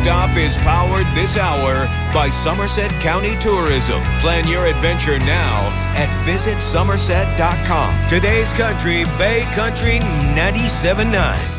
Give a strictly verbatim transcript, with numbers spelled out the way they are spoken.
Stop is powered this hour by Somerset County Tourism. Plan your adventure now at visit somerset dot com. Today's Country, Bay Country ninety-seven point nine.